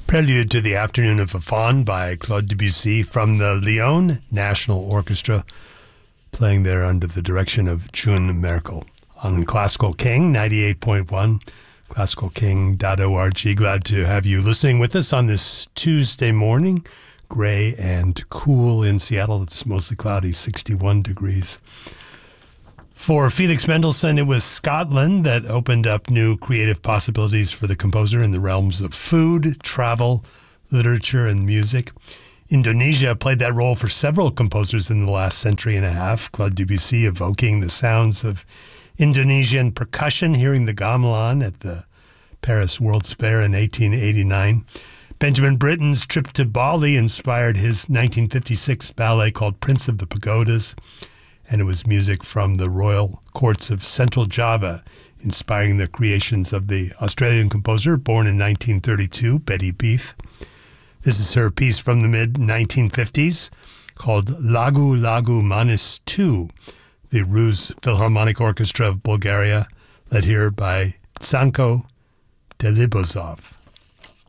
Prelude to the Afternoon of Fafon by Claude Debussy from the Lyon National Orchestra, playing there under the direction of June Merkel on Classical King 98.1, classicalking.org. Glad to have you listening with us on this Tuesday morning. Gray and cool in Seattle. It's mostly cloudy, 61 degrees. For Felix Mendelssohn, it was Scotland that opened up new creative possibilities for the composer in the realms of food, travel, literature, and music. Indonesia played that role for several composers in the last century and a half. Claude Debussy evoking the sounds of Indonesian percussion, hearing the gamelan at the Paris World's Fair in 1889. Benjamin Britten's trip to Bali inspired his 1956 ballet called Prince of the Pagodas, and it was music from the royal courts of Central Java, inspiring the creations of the Australian composer born in 1932, Betty Beath. This is her piece from the mid-1950s called Lagu Lagu Manis 2, the Rus Philharmonic Orchestra of Bulgaria, led here by Tsanko Delibozov.